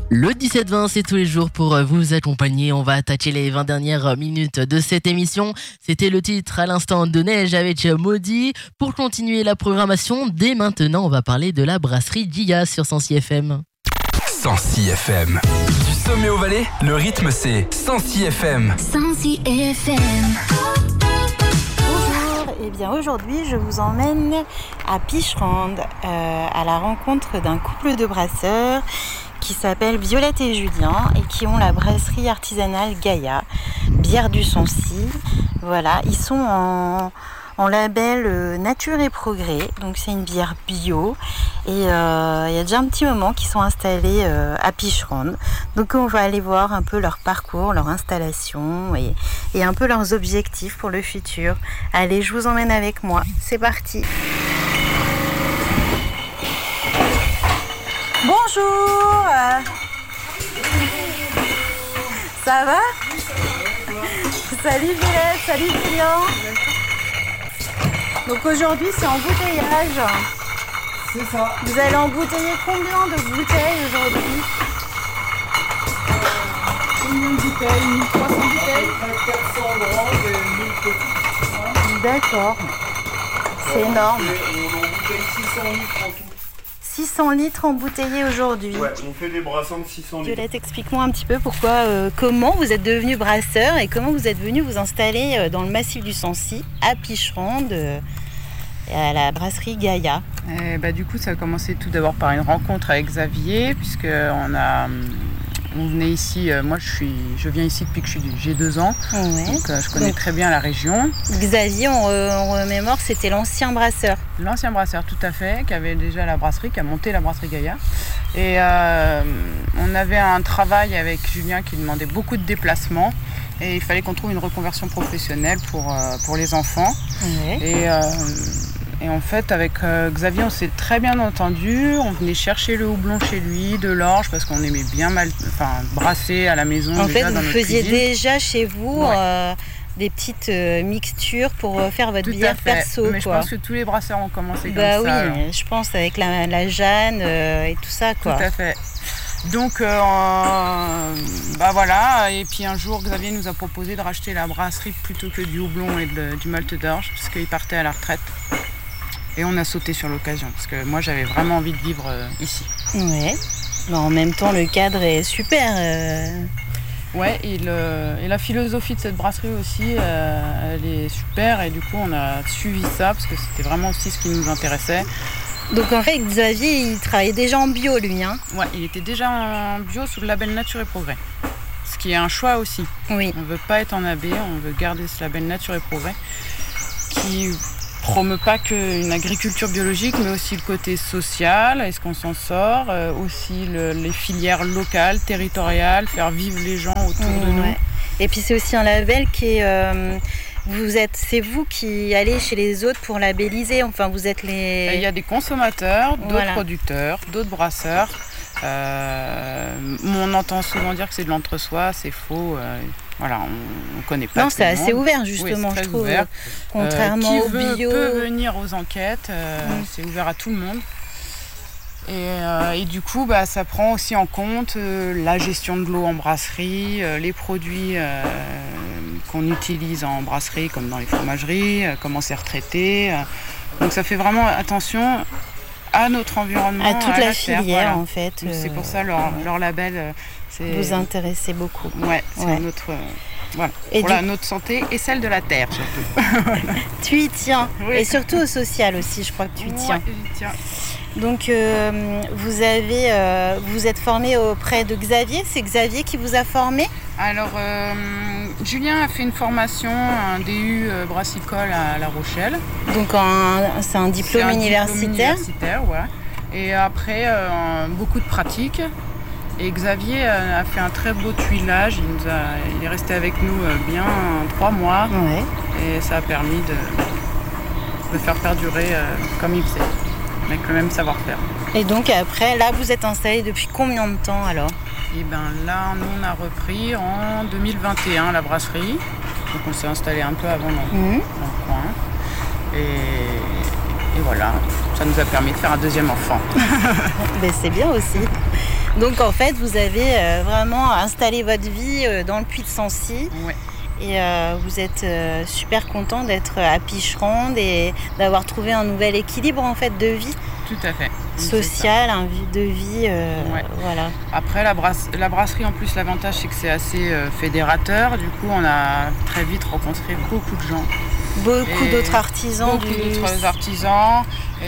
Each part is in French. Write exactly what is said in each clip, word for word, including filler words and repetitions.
Le dix-sept vingt, c'est tous les jours pour vous accompagner. On va attaquer les vingt dernières minutes de cette émission. C'était le titre à l'instant de Neige avec Maudit. Pour continuer la programmation, dès maintenant, on va parler de la brasserie Gia sur cent six F M. cent six F M. Du sommet au Valais, le rythme c'est cent six F M. cent six F M. Bonjour, et bien aujourd'hui je vous emmène à Picherande euh, à la rencontre d'un couple de brasseurs qui s'appellent Violette et Julien et qui ont la brasserie artisanale Gaïa, bière du Sancy. Voilà, ils sont en, en label euh, Nature et Progrès, donc c'est une bière bio et euh, il y a déjà un petit moment qu'ils sont installés euh, à Picherande. Donc on va aller voir un peu leur parcours, leur installation et, et un peu leurs objectifs pour le futur. Allez, je vous emmène avec moi, c'est parti. Bonjour. Ça va? Salut Violette, salut Julien. Donc aujourd'hui c'est embouteillage. C'est ça. Vous allez embouteiller combien de bouteilles aujourd'hui? Combien de bouteilles? mille trois cents bouteilles. quatre cents grandes et mille petites. D'accord. C'est énorme. On embouteille six cents litres en tout. six cents litres embouteillés aujourd'hui. Ouais, on fait des brassins de six cents litres. Violette, explique-moi un petit peu pourquoi, euh, comment vous êtes devenu brasseur et comment vous êtes venu vous installer euh, dans le massif du Sancy, à Picherande, euh, à la brasserie Gaïa. Et bah, du coup, ça a commencé tout d'abord par une rencontre avec Xavier, puisque on a, on venait ici. Euh, moi, je suis, je viens ici depuis que je suis, j'ai deux ans, Ouais. donc euh, je connais Donc, très bien la région. Xavier, on, re- on remémore, c'était l'ancien brasseur. L'ancien brasseur, tout à fait, qui avait déjà la brasserie, qui a monté la brasserie Gaïa. Et euh, on avait un travail avec Julien qui demandait beaucoup de déplacements. Et il fallait qu'on trouve une reconversion professionnelle pour, euh, pour les enfants. Ouais. Et, euh, et en fait, avec euh, Xavier, on s'est très bien entendu. On venait chercher le houblon chez lui, de l'orge, parce qu'on aimait bien mal, enfin, brasser à la maison. En déjà fait, dans vous notre faisiez cuisine. déjà chez vous Ouais. euh, des petites euh, mixtures pour euh, faire votre Tout à bière fait. perso. Mais je quoi. pense que tous les brasseurs ont commencé Bah comme oui, ça. alors. je pense avec la, la Jeanne euh, et tout ça. Quoi. Tout à fait. Donc, euh, euh, bah voilà. Et puis un jour, Xavier nous a proposé de racheter la brasserie plutôt que du houblon et de- du malt d'orge, parce qu'il partait à la retraite. Et on a sauté sur l'occasion, parce que moi, j'avais vraiment envie de vivre euh, ici. Ouais. Bah, en même temps, le cadre est super. euh. Ouais, et, le- et la philosophie de cette brasserie aussi, euh, elle est super. Et du coup, on a suivi ça, parce que c'était vraiment aussi ce qui nous intéressait. Donc en fait, Xavier, il travaillait déjà en bio, lui. Hein. Ouais, il était déjà en bio sous le label Nature et Progrès. Ce qui est un choix aussi. Oui. On ne veut pas être en A B, on veut garder ce label Nature et Progrès qui promeut pas qu'une agriculture biologique, mais aussi le côté social, est-ce qu'on s'en sort, euh, aussi le- les filières locales, territoriales, faire vivre les gens autour de nous. Ouais. Et puis c'est aussi un label qui est... euh, vous êtes, c'est vous qui allez chez les autres pour labelliser. Enfin, vous êtes les... Il y a des consommateurs, d'autres Voilà. producteurs, d'autres brasseurs. Euh, on entend souvent dire que c'est de l'entre-soi, c'est faux. euh, voilà, on ne connaît pas Non, tout c'est le assez monde. ouvert Oui, justement, c'est très je trouve. ouvert. Contrairement Euh, au qui veut, bio. peut venir aux enquêtes, euh, Mm. c'est ouvert à tout le monde. Et, euh, et du coup, bah, ça prend aussi en compte euh, la gestion de l'eau en brasserie, euh, les produits euh, qu'on utilise en brasserie, comme dans les fromageries, euh, comment c'est retraité. euh. Donc ça fait vraiment attention à notre environnement, À toute la, terre, filière voilà. en fait. Donc, c'est euh, pour ça leur, leur label, euh, c'est Vous intéressez beaucoup. ouais, c'est Ouais. notre, euh, voilà, Et pour du- la- notre santé et celle de la terre surtout. Tu y tiens. Oui. Et surtout au social aussi, je crois que tu y tiens. Ouais, j'y tiens. Donc euh, vous avez, euh, vous êtes formé auprès de Xavier. C'est Xavier qui vous a formé. Alors, euh, Julien a fait une formation, un D U euh, brassicole à La Rochelle. Donc un- c'est un C'est diplôme un diplôme universitaire. universitaire, ouais. Et après, euh, beaucoup de pratiques. Et Xavier euh, a fait un très beau tuilage. Il, nous a, il est resté avec nous euh, bien trois mois. Ouais. Et ça a permis de, de faire perdurer euh, comme il faisait, avec le même savoir-faire. Et donc après, là, vous êtes installé depuis combien de temps alors? Et bien là, nous, on a repris en deux mille vingt et un la brasserie. Donc on s'est installé un peu avant dans, Mhm. dans le coin. Et, et voilà, ça nous a permis de faire un deuxième enfant. Ben, c'est bien aussi. Donc en fait, vous avez euh, vraiment installé votre vie euh, dans le Puy de Sancy. Ouais. Et euh, vous êtes euh, super content d'être à Picherande et d'avoir trouvé un nouvel équilibre en fait de vie. Tout à fait. Social, un vie de vie, euh, ouais. voilà. Après la, brasse, la brasserie en plus l'avantage c'est que c'est assez euh, fédérateur. Du coup on a très vite rencontré beaucoup de gens. Beaucoup et d'autres artisans. Beaucoup du... d'autres artisans.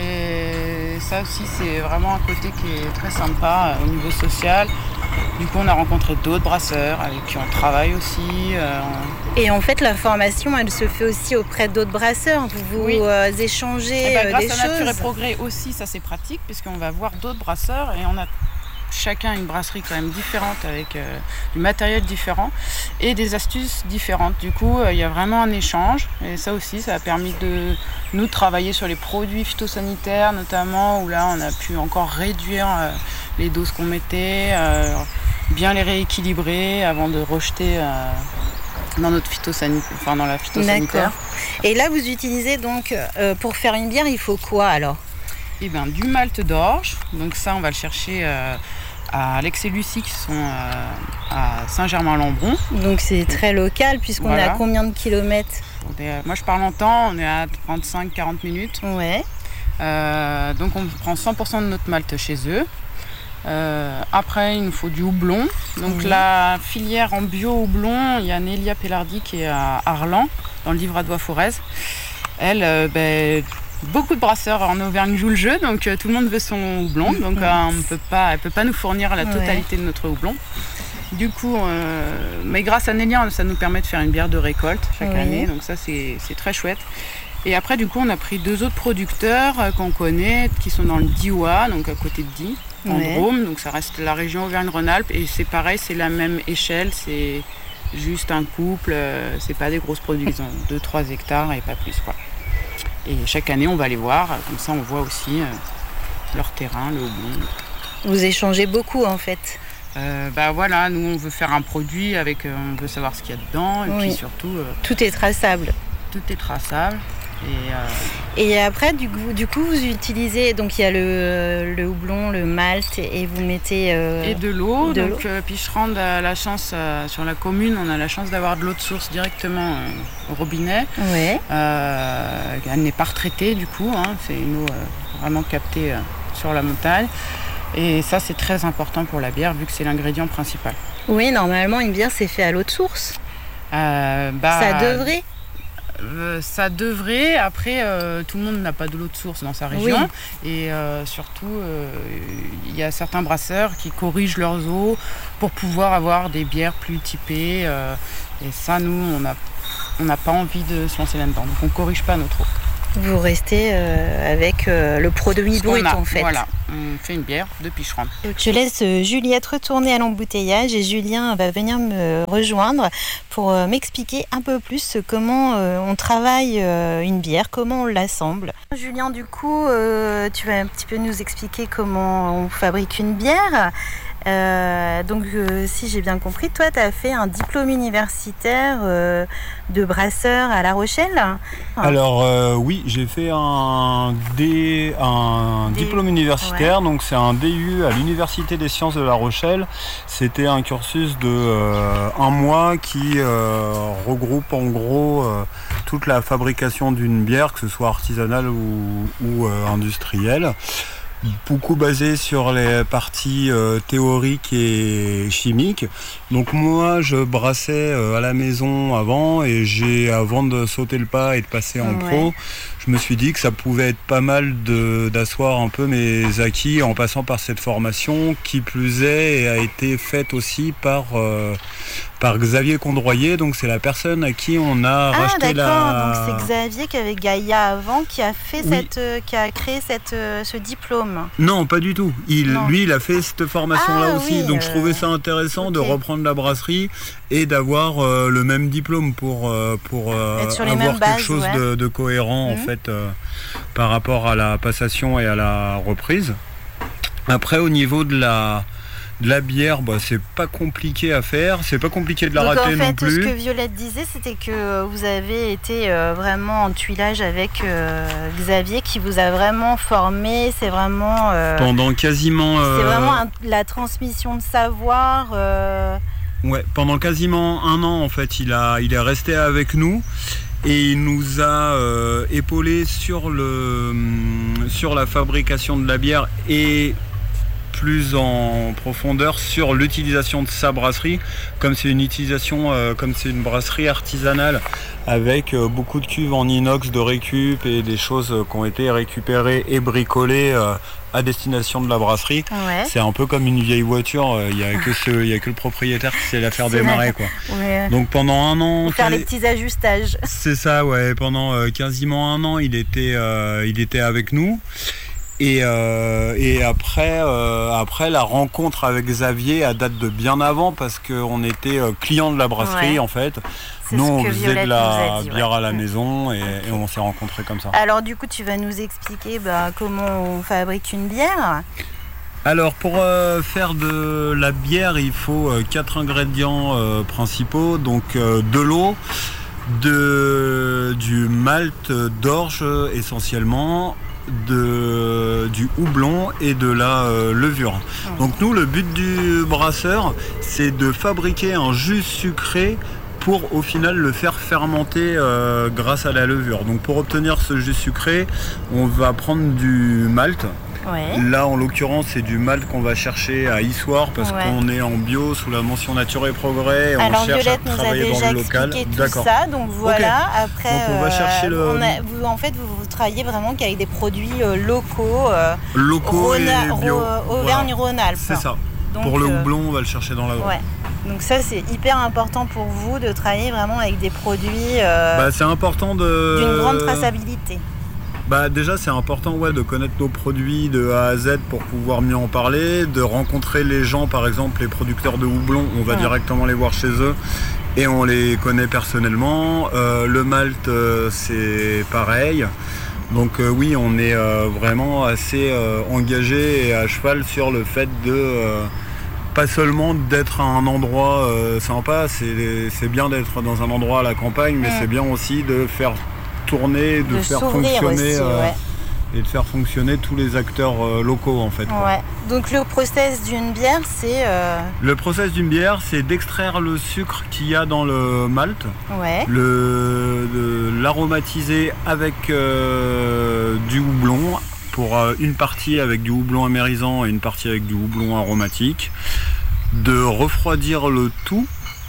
Et ça aussi c'est vraiment un côté qui est très sympa euh, au niveau social. Du coup, on a rencontré d'autres brasseurs avec qui on travaille aussi. Euh, on... Et en fait, la formation, elle se fait aussi auprès d'autres brasseurs. Vous vous oui. euh, échangez et ben, grâce des à choses. Nature et Progrès aussi, ça c'est pratique puisqu'on va voir d'autres brasseurs et on a chacun une brasserie quand même différente avec euh, du matériel différent et des astuces différentes. Du coup, il euh, y a vraiment un échange et ça aussi, ça a permis de nous travailler sur les produits phytosanitaires notamment où là, on a pu encore réduire euh, les doses qu'on mettait, euh, bien les rééquilibrer avant de rejeter euh, dans notre phytosanitaire, enfin dans la phytosanitaire. D'accord. Et là, vous utilisez donc euh, pour faire une bière, il faut quoi alors ? Eh ben, du malt d'orge, donc ça on va le chercher euh, à Alex et Lucie qui sont euh, à Saint-Germain-Lembron. Donc c'est très local puisqu'on voilà. est à combien de kilomètres ? est, Moi je parle en temps, on est à trente-cinq à quarante minutes. Ouais. Euh, donc on prend cent pour cent de notre malt chez eux. Euh, après il nous faut du houblon. Donc mmh. la filière en bio houblon, il y a Nélia Pellardi qui est à Arlan, dans le Livradois-Forez. Elle, euh, ben, beaucoup de brasseurs en Auvergne jouent le jeu, donc euh, tout le monde veut son houblon, donc euh, on peut pas, elle ne peut pas nous fournir la totalité ouais. de notre houblon. Du coup, euh, mais grâce à Nélia, ça nous permet de faire une bière de récolte chaque oui. année, donc ça c'est, c'est très chouette. Et après, du coup, on a pris deux autres producteurs euh, qu'on connaît, qui sont dans le Diois, donc à côté de Die, en ouais. Drôme, donc ça reste la région Auvergne-Rhône-Alpes, et c'est pareil, c'est la même échelle, c'est juste un couple, euh, c'est pas des grosses productions, ils ont deux trois hectares et pas plus quoi. Et chaque année, on va les voir, comme ça on voit aussi euh, leur terrain, le houblon. Vous échangez beaucoup en fait. Euh, bah voilà, nous on veut faire un produit avec, euh, on veut savoir ce qu'il y a dedans et oui. puis surtout. Euh, tout est traçable. Tout est traçable. Et, euh... et après, du coup, du coup, vous utilisez, donc il y a le, le houblon, le malt, et vous mettez... Euh, et de l'eau. De donc euh, Picherande a la chance, euh, sur la commune, on a la chance d'avoir de l'eau de source directement euh, au robinet. Ouais. Euh, elle n'est pas retraitée du coup, hein, c'est une eau euh, vraiment captée euh, sur la montagne. Et ça, c'est très important pour la bière, vu que c'est l'ingrédient principal. Oui, normalement, une bière, c'est fait à l'eau de source. Euh, bah, ça devrait Euh, ça devrait, après euh, tout le monde n'a pas de l'eau de source dans sa région oui. et euh, surtout il euh, y a certains brasseurs qui corrigent leurs eaux pour pouvoir avoir des bières plus typées euh, et ça nous on n'a on n'a pas envie de se lancer là-dedans, donc on ne corrige pas notre eau. Vous restez euh, avec euh, le produit brut a, en fait. Voilà, on fait une bière de Picherande. Je laisse euh, Juliette retourner à l'embouteillage et Julien va venir me rejoindre pour euh, m'expliquer un peu plus comment euh, on travaille euh, une bière, comment on l'assemble. Julien, du coup, euh, tu vas un petit peu nous expliquer comment on fabrique une bière. Euh, donc euh, si j'ai bien compris, toi tu as fait un diplôme universitaire euh, de brasseur à La Rochelle. Enfin, Alors euh, oui, j'ai fait un, D, un D... diplôme universitaire, ouais. Donc c'est un D U à l'Université des Sciences de La Rochelle. C'était un cursus de euh, un mois qui euh, regroupe en gros euh, toute la fabrication d'une bière, que ce soit artisanale ou, ou euh, industrielle. Beaucoup basé sur les parties euh, théoriques et chimiques. Donc moi je brassais euh, à la maison avant et j'ai, avant de sauter le pas et de passer en ouais. pro, je me suis dit que ça pouvait être pas mal de, d'asseoir un peu mes acquis en passant par cette formation qui plus est et a été faite aussi par, euh, par Xavier Condroyer, donc c'est la personne à qui on a ah, racheté la... Ah d'accord, donc c'est Xavier qui avait Gaïa avant qui a, fait oui. cette, euh, qui a créé cette, euh, ce diplôme. Non, pas du tout. Il, lui, il a fait cette formation-là ah, aussi. Oui, donc, euh... je trouvais ça intéressant okay. de reprendre la brasserie et d'avoir euh, le même diplôme pour, euh, pour euh, avoir quelque bases, chose ouais. de, de cohérent, mm-hmm. en fait, euh, par rapport à la passation et à la reprise. Après, au niveau de la, De la bière, bah, c'est pas compliqué à faire, c'est pas compliqué de la Donc rater en fait, non plus. ce que Violette disait, c'était que vous avez été euh, vraiment en tuilage avec euh, Xavier, qui vous a vraiment formé. C'est vraiment euh, Pendant quasiment. euh, c'est vraiment un- la transmission de savoir. euh, Ouais, pendant quasiment un an en fait, il a, il est resté avec nous et il nous a euh, épaulé sur le, sur la fabrication de la bière et plus en profondeur sur l'utilisation de sa brasserie, comme c'est une utilisation, euh, comme c'est une brasserie artisanale avec euh, beaucoup de cuves en inox de récup et des choses euh, qui ont été récupérées et bricolées euh, à destination de la brasserie. Ouais. C'est un peu comme une vieille voiture, il n'y a que ce, il y a que le propriétaire qui sait la faire C'est démarrer la- quoi. Ouais. Donc pendant un an, Pour faire les quasi- petits ajustages. c'est ça, ouais. Pendant euh, quasiment un an, il était, euh, il était avec nous. Et, euh, et après, euh, après, la rencontre avec Xavier a date de bien avant parce qu'on était euh, clients de la brasserie Ouais. en fait. C'est Nous, ce on que faisait Violette de nous la a dit, bière ouais. à la Mm. maison et, et on s'est rencontrés comme ça. Alors du coup, tu vas nous expliquer bah, comment on fabrique une bière. Alors pour euh, faire de la bière, il faut euh, quatre ingrédients euh, principaux, donc euh, de l'eau, de, du malt d'orge essentiellement, de, du houblon et de la euh, levure. Donc nous, le but du brasseur, c'est de fabriquer un jus sucré pour au final le faire fermenter euh, grâce à la levure. Donc pour obtenir ce jus sucré, on va prendre du malt. Ouais. Là, en l'occurrence, c'est du malt qu'on va chercher à Issoire parce Ouais. qu'on est en bio sous la mention Nature et Progrès. Et on Alors cherche Violette à nous a travailler dans déjà le local. expliqué tout D'accord. ça, donc voilà. Après, Donc, on va euh, chercher le- on a- vous, en fait, vous, vous travaillez vraiment qu'avec des produits euh, locaux, euh, Locaux Rhône- et bio. Ro- Auvergne-Rhône-Alpes. C'est ça. Donc, Pour le euh, houblon, on va le chercher dans la Drôme. Ouais. Donc ça, c'est hyper important pour vous de travailler vraiment avec des produits euh, Bah, c'est important de. d'une grande traçabilité. Bah déjà c'est important ouais, de connaître nos produits de A à Z pour pouvoir mieux en parler, de rencontrer les gens, par exemple les producteurs de houblon, on va Ouais. directement les voir chez eux et on les connaît personnellement. Euh, le malt euh, c'est pareil. Donc euh, oui, on est euh, vraiment assez euh, engagé et à cheval sur le fait de euh, pas seulement d'être à un endroit euh, sympa, c'est, c'est bien d'être dans un endroit à la campagne, mais Mm. c'est bien aussi de faire tourner, de, De faire s'ouvrir fonctionner aussi, euh, ouais. et de faire fonctionner tous les acteurs euh, locaux en fait. quoi. Ouais. Donc le process d'une bière, c'est euh, Le process d'une bière, c'est d'extraire le sucre qu'il y a dans le malt, ouais. le, de l'aromatiser avec euh, du houblon, pour euh, une partie avec du houblon amérisant et une partie avec du houblon aromatique, de refroidir le tout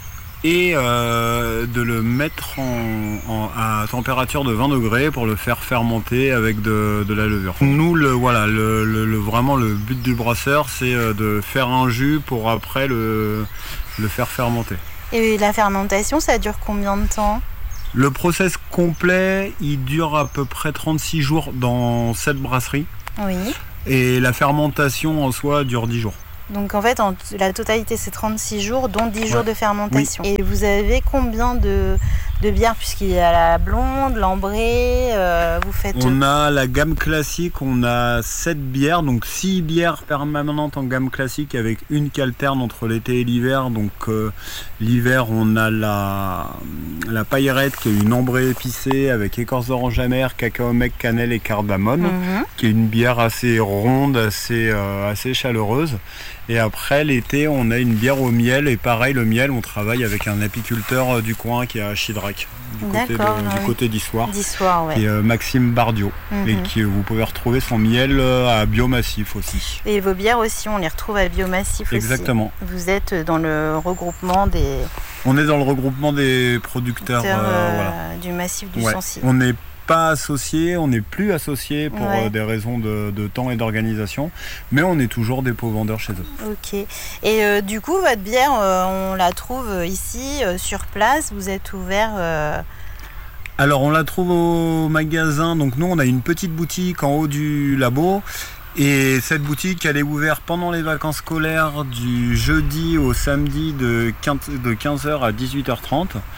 et euh, de le mettre en, en- à température de vingt degrés pour le faire fermenter avec de, de la levure. Nous, le, voilà, le, le- le- vraiment le but du brasseur, c'est euh, de faire un jus pour après le, le faire fermenter. Et la fermentation, ça dure combien de temps? Le process complet, il dure à peu près trente-six jours dans cette brasserie Oui. et la fermentation en soi dure dix jours. Donc en fait, en- la totalité, c'est trente-six jours, dont dix jours Ouais. de fermentation. Et vous avez combien de, de bières? Puisqu'il y a la blonde, l'ambrée, euh, vous faites... On a la gamme classique, on a sept bières, donc six bières permanentes en gamme classique avec une qui alterne entre l'été et l'hiver. Donc euh, l'hiver, on a la, la paillerette qui est une ambrée épicée avec écorce d'orange amère, cacao mec, cannelle et cardamome, Mhm. qui est une bière assez ronde, assez, euh, assez chaleureuse. Et après l'été, on a une bière au miel, et pareil, le miel, on travaille avec un apiculteur euh, du coin qui est à Chidrac, du côté, D'accord, de- ah du oui. côté d'Issoire. D'Issoire, ouais. Et euh, Maxime Bardio, Mhm. et qui vous pouvez retrouver son miel euh, à Biomassif aussi. Et vos bières aussi, on les retrouve à Biomassif aussi. Exactement. Vous êtes dans le regroupement des On est dans le regroupement des producteurs. producteurs, euh, euh, voilà. du massif du Ouais. Sancy. On n'est pas associé, on n'est plus associé pour Ouais. euh, des raisons de, de temps et d'organisation, mais on est toujours dépôt vendeur chez eux. Ok. Et euh, du coup, votre bière, euh, on la trouve euh, ici, euh, sur place. Vous êtes ouvert. euh, Alors on la trouve au magasin, donc nous on a une petite boutique en haut du labo. Et cette boutique, elle est ouverte pendant les vacances scolaires du jeudi au samedi de quinze heures à dix-huit heures trente.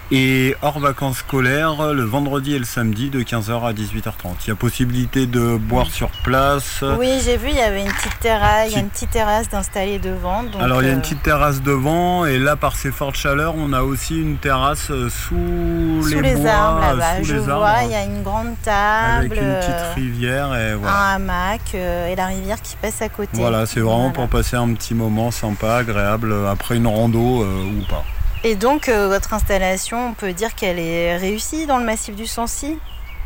Et hors vacances scolaires, le vendredi et le samedi de quinze heures à dix-huit heures trente. Il y a possibilité de boire sur place. Oui, j'ai vu, il y avait une petite terrasse, il y a une petite terrasse d'installer devant. Donc Alors il y a une euh... petite terrasse devant et là par ces fortes chaleurs, on a aussi une terrasse sous, sous les, les bois, arbres là-bas. sous Je les vois, arbres, il y a une grande table, avec une petite rivière et voilà. un hamac euh, et la rivière qui passe à côté. Voilà, c'est vraiment voilà. pour passer un petit moment sympa, agréable après une rando euh, ou pas. Et donc, euh, votre installation, on peut dire qu'elle est réussie dans le massif du Sancy ?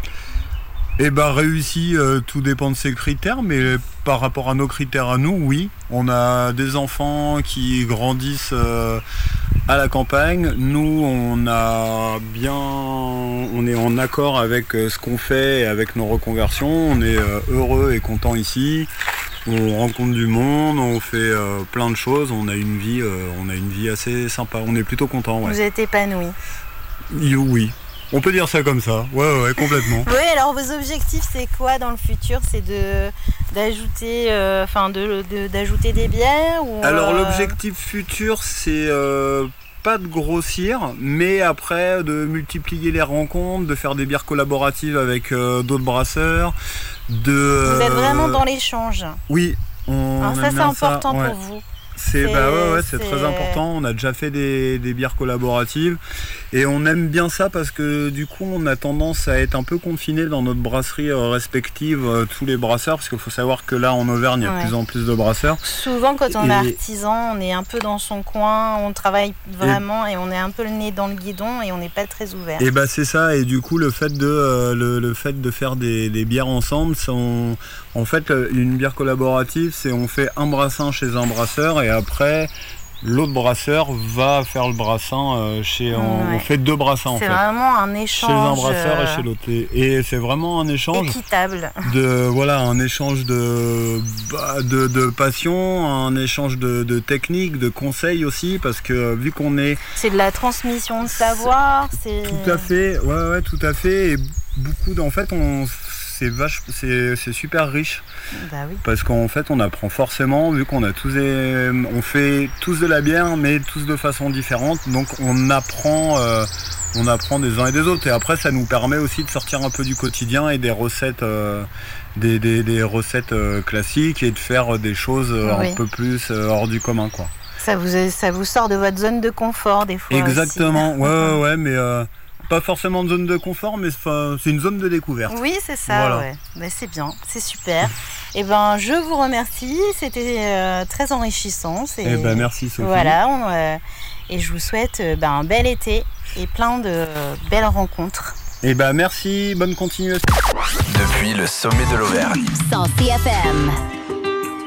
Eh bien, réussi, euh, tout dépend de ses critères, mais par rapport à nos critères à nous, oui. On a des enfants qui grandissent euh, à la campagne. Nous, on a bien, on est en accord avec euh, ce qu'on fait et avec nos reconversions. On est euh, heureux et content ici. On rencontre du monde, on fait euh, plein de choses. On a une vie, euh, on a une vie assez sympa. On est plutôt content. Ouais. Vous êtes épanoui ? Oui. On peut dire ça comme ça, ouais, ouais, complètement. Oui, alors vos objectifs, c'est quoi dans le futur ? C'est de d'ajouter, euh, enfin, de, de, d'ajouter des bières ou Alors euh... l'objectif futur, c'est euh, pas de grossir, mais après de multiplier les rencontres, de faire des bières collaboratives avec euh, d'autres brasseurs. De, Vous êtes vraiment dans l'échange. Oui. On alors ça, c'est important ça, ouais. pour vous. C'est, c'est, bah ouais, ouais, c'est, c'est très important. On a déjà fait des, des bières collaboratives et on aime bien ça parce que du coup on a tendance à être un peu confinés dans notre brasserie respective, euh, tous les brasseurs, parce qu'il faut savoir que là en Auvergne il y a ouais. de plus en plus de brasseurs. Souvent quand on et... est artisan, on est un peu dans son coin, on travaille vraiment et, et on est un peu le nez dans le guidon et on n'est pas très ouvert. Et bah c'est ça, et du coup le fait de, euh, le, le fait de faire des, des bières ensemble, ça, on, en fait une bière collaborative c'est on fait un brassin chez un brasseur et après l'autre brasseur va faire le brassin euh, chez. On, ouais. on fait deux brassins en c'est fait. C'est vraiment un échange. Chez un brasseur et chez l'autre. Et, et c'est vraiment un échange. Équitable. De, voilà, un échange de, de, de passion, un échange de, de techniques, de conseils aussi, parce que vu qu'on est. C'est de la transmission de savoir. C'est... Tout à fait, ouais, ouais, tout à fait. Et beaucoup, en fait, on. C'est, vache, c'est, c'est super riche bah oui. Parce qu'en fait on apprend forcément vu qu'on a tous des, on fait tous de la bière mais tous de façon différente donc on apprend euh, on apprend des uns et des autres et après ça nous permet aussi de sortir un peu du quotidien et des recettes euh, des, des, des recettes euh, classiques et de faire des choses euh, oui. un peu plus euh, hors du commun quoi. Ça vous, ça vous sort de votre zone de confort des fois. Exactement, aussi. ouais ouais ouais mais euh, pas forcément de zone de confort, mais c'est une zone de découverte. Oui, c'est ça, voilà. Ouais. Ben, c'est bien, c'est super. Et ben, je vous remercie, c'était euh, très enrichissant. C'est... Et ben, merci Sophie. Voilà, on, euh, et je vous souhaite euh, ben, un bel été et plein de euh, belles rencontres. Et ben, merci, bonne continuation. Depuis le sommet de l'Auvergne. Sancy F M.